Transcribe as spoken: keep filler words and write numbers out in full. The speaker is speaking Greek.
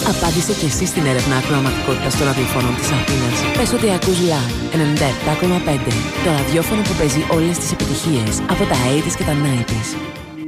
Απάντησε και εσύ στην έρευνα ακροαματικότητας των ραδιοφώνων της Αθήνας. Πες ότι ακούς Love ενενήντα επτά κόμμα πέντε, το ραδιόφωνο που παίζει όλες τις επιτυχίες από τα ογδόντα και τα ενενήντα.